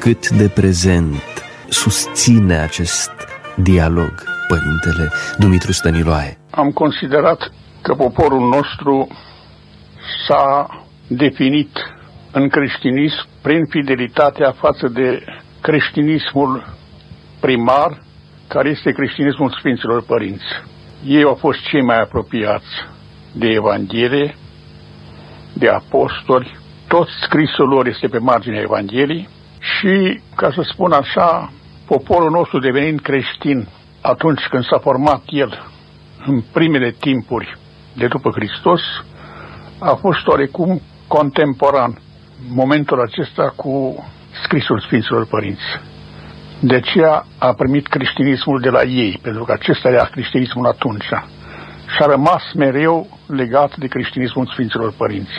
cât de prezent susține acest dialog Părintele Dumitru Stăniloae? Am considerat că poporul nostru s-a definit în creștinism prin fidelitatea față de creștinismul primar, care este creștinismul Sfinților Părinți. Ei au fost cei mai apropiați de Evanghelie, de apostoli, tot scrisul lor este pe marginea Evangheliei și, ca să spun așa, poporul nostru devenind creștin atunci când s-a format el în primele timpuri de după Hristos, a fost oarecum contemporan momentul acesta cu scrisul Sfinților Părinți. De aceea a primit creștinismul de la ei, pentru că acesta era creștinismul atunci și a rămas mereu legat de creștinismul Sfinților Părinți.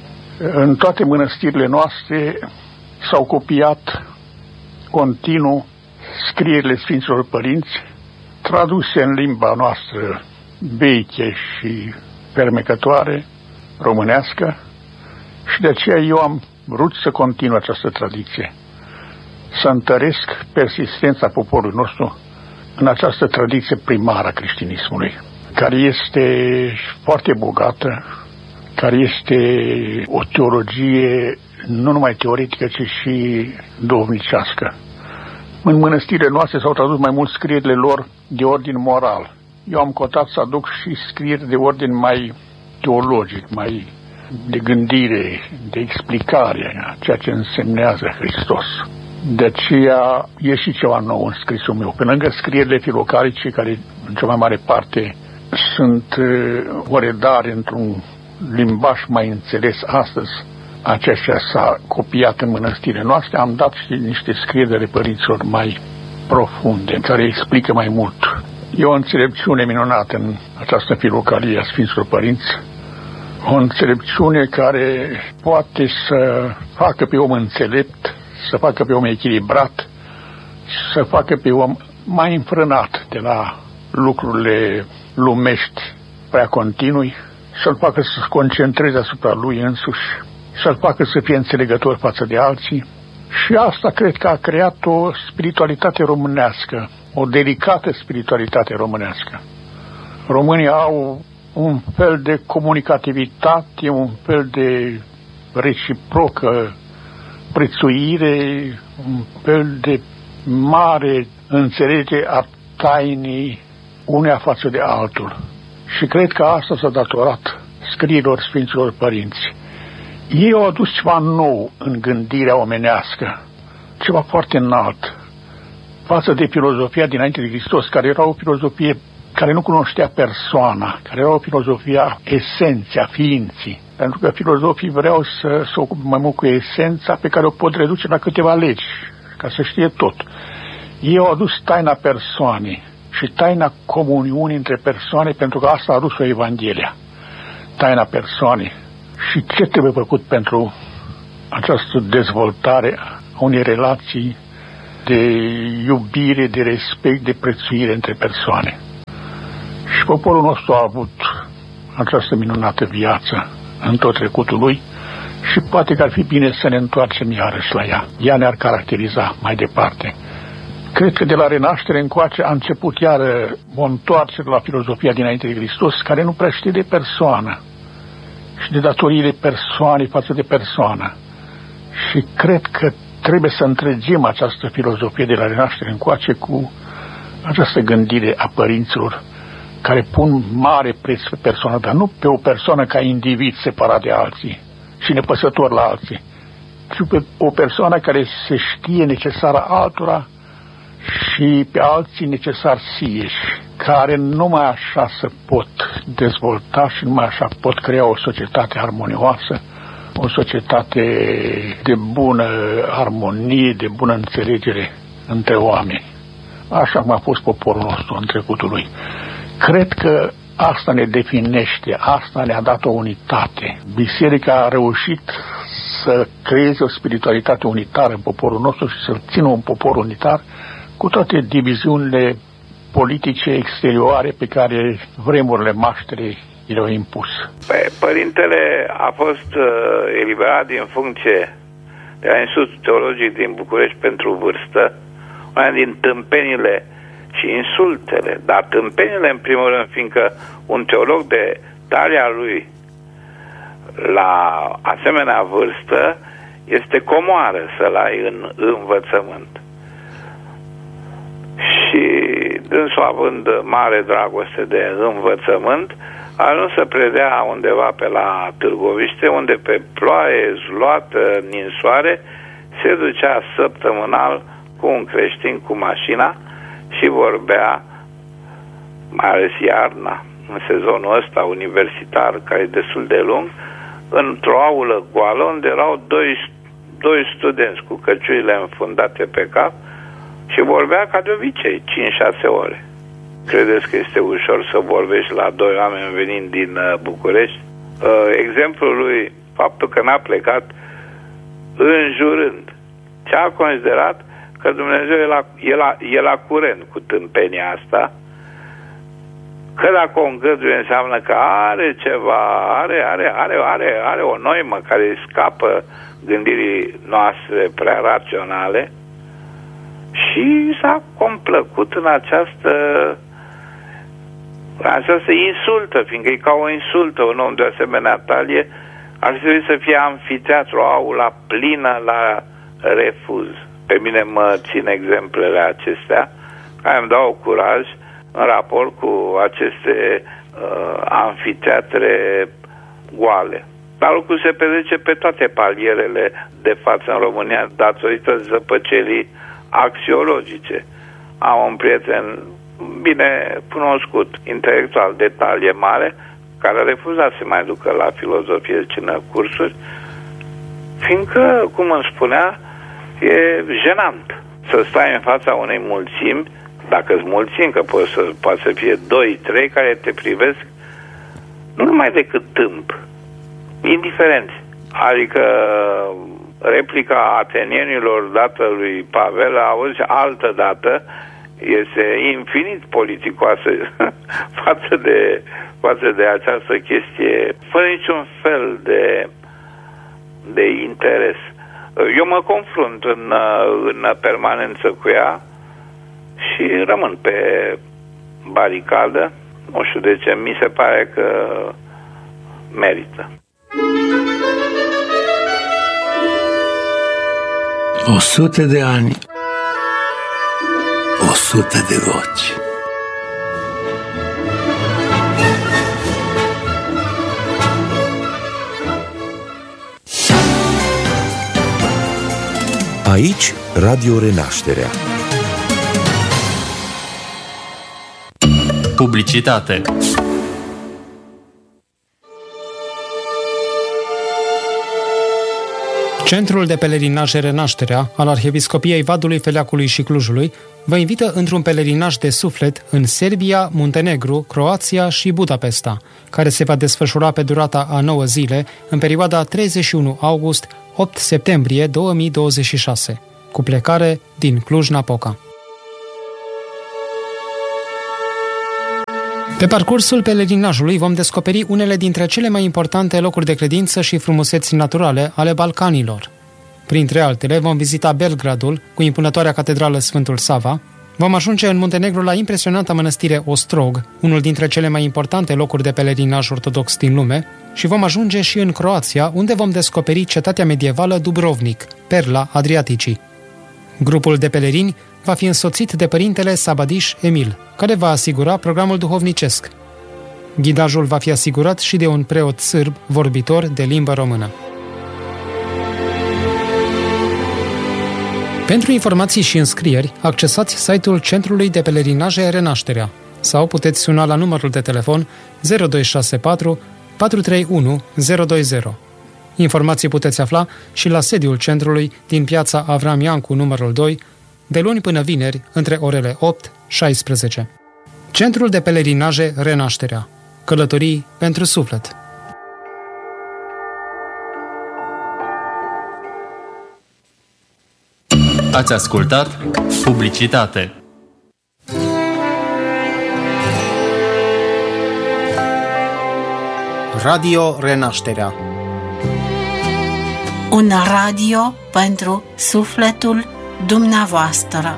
În toate mănăstirile noastre s-au copiat continuu scrierile Sfinților Părinți, traduse în limba noastră veche și fermecătoare, românească, și de aceea eu am vrut să continui această tradiție, să întăresc persistența poporului nostru în această tradiție primară a creștinismului, care este foarte bogată, care este o teologie nu numai teoretică, ci și duhovnicească. În mănăstirile noastre s-au tradus mai mult scrierile lor de ordin moral. Eu am cotat să aduc și scrieri de ordin mai teologic, mai de gândire, de explicare a ceea ce însemnează Hristos. De aceea e și ceva nou în scrisul meu. Pe lângă scrierile filocalice, care în cea mai mare parte sunt oredare într-un limbaj mai înțeles astăzi, aceea s-a copiat în mănăstirile noastre, am dat și niște scrieri ale părinților mai profunde, care explică mai mult. E o înțelepciune minunată în această filocalie a Sfinților Părinți, o înțelepciune care poate să facă pe om înțelept, să facă pe om echilibrat, să facă pe om mai înfrânat de la lucrurile lumești prea continui, să-l facă să se concentreze asupra lui însuși, să-l facă să fie înțelegător față de alții. Și asta cred că a creat o spiritualitate românească, o delicată spiritualitate românească. Românii au un fel de comunicativitate, un fel de reciprocă prețuire, un fel de mare înțelegere a tainii uneia față de altul. Și cred că asta s-a datorat scrierilor Sfinților Părinți. Ei au adus ceva nou în gândirea omenească, ceva foarte înalt, față de filozofia dinainte de Hristos, care era o filozofie care nu cunoștea persoana, care era o filozofie a esenței, a ființii. Pentru că filozofii vreau să se ocupe mai mult cu esența pe care o pot reduce la câteva legi, ca să știe tot. Ei au adus taina persoanei și taina comuniunii între persoane, pentru că asta a adus-o Evanghelia. Taina persoanei. Și ce trebuie făcut pentru această dezvoltare a unei relații de iubire, de respect, de prețuire între persoane. Și poporul nostru a avut această minunată viață în tot trecutul lui și poate că ar fi bine să ne întoarcem iarăși la ea. Ea ne-ar caracteriza mai departe. Cred că de la renaștere încoace a început iară o întoarcere la filozofia dinainte de Hristos, care nu prea știe de persoană și de datoriile persoanei față de persoană. Și cred că trebuie să întregim această filozofie de la renaștere încoace cu această gândire a părinților, care pun mare preț pe persoană, dar nu pe o persoană ca individ separat de alții și nepăsător la alții, ci pe o persoană care se știe necesară altora și pe alții necesar sieși, care numai așa se pot dezvolta și numai așa pot crea o societate armonioasă, o societate de bună armonie, de bună înțelegere între oameni. Așa cum a fost poporul nostru în trecutul lui. Cred că asta ne definește, asta ne-a dat o unitate. Biserica a reușit să creeze o spiritualitate unitară în poporul nostru și să țină un popor unitar cu toate diviziunile politice exterioare pe care vremurile mașterii le-au impus. Părintele a fost eliberat din funcție de la Institutul Teologic din București pentru Vârstă, una din tâmpenile și insultele, dar tâmpenile în primul rând, fiindcă un teolog de talia lui la asemenea vârstă este comoară să-l ai în învățământ. Și dânsul, având mare dragoste de învățământ, a ajuns să predea undeva pe la Târgoviște, unde pe ploaie zluată, ninsoare, se ducea săptămânal cu un creștin cu mașina și vorbea, mai ales iarna, în sezonul ăsta universitar, care e destul de lung, într-o aulă goală, unde erau doi studenți cu căciurile înfundate pe cap și vorbea ca de obicei, 5-6 ore. Credeți că este ușor să vorbești la doi oameni venind din București? Exemplul lui, faptul că n-a plecat înjurând. Ce a considerat că Dumnezeu e la curent cu tâmpenia asta, că dacă o îngăduie înseamnă că are ceva, are o noimă care scapă gândirii noastre prea raționale și s-a complăcut în această insultă, fiindcă e ca o insultă un om de asemenea talie, ar trebui să fie amfiteatru, aula plină la refuz. Pe mine mă țin exemplele acestea, care îmi dau curaj în raport cu aceste amfiteatre goale. Dar lucrul se petrece pe toate palierele de față în România, datorită zăpăcerii axiologice. Am un prieten bine cunoscut, intelectual de talie mare, care a refuzat să mai ducă la filozofie țină cursuri, fiindcă, cum îmi spunea, e jenant să stai în fața unei mulțimi, dacă-s mulțimi, că poate să fie 2-3 care te privesc, nu numai decât tâmp, indiferenți. Adică replica atenienilor dată lui Pavel, auzi, altă dată, este infinit politicoasă față de această chestie, fără niciun fel de interes. Eu mă confrunt în permanență cu ea și rămân pe baricadă. Nu știu de ce, mi se pare că merită. 100 de ani, 100 de voci. Aici, Radio Renașterea. Publicitate. Centrul de Pelerinaje Renașterea al Arhiepiscopiei Vadului, Feleacului și Clujului vă invită într-un pelerinaj de suflet în Serbia, Muntenegru, Croația și Budapesta, care se va desfășura pe durata a 9 zile, în perioada 31 august-8 septembrie 2026, cu plecare din Cluj-Napoca. Pe parcursul pelerinajului vom descoperi unele dintre cele mai importante locuri de credință și frumuseți naturale ale Balcanilor. Printre altele, vom vizita Belgradul, cu impunătoarea catedrală Sfântul Sava, vom ajunge în Muntenegru la impresionanta mănăstire Ostrog, unul dintre cele mai importante locuri de pelerinaj ortodox din lume, și vom ajunge și în Croația, unde vom descoperi cetatea medievală Dubrovnik, perla Adriaticii. Grupul de pelerini va fi însoțit de părintele Sabadiș Emil, care va asigura programul duhovnicesc. Ghidajul va fi asigurat și de un preot sârb vorbitor de limbă română. Pentru informații și înscrieri, accesați site-ul Centrului de Pelerinaje Renașterea sau puteți suna la numărul de telefon 0264 431 020. Informații puteți afla și la sediul centrului din piața Avram Iancu, numărul 2, de luni până vineri, între orele 8-16. Centrul de Pelerinaje Renașterea. Călătorii pentru suflet. Ați ascultat publicitate. Radio Renașterea. Un radio pentru sufletul dumneavoastră.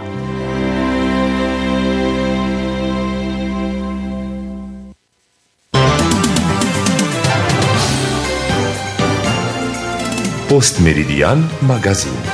Post Meridian Magazin.